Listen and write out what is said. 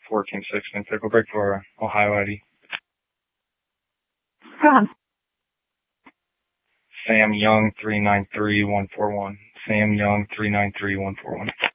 4 Team 6, and take a break for Ohio ID. Go on. Sam Young 393141. Sam Young 393141.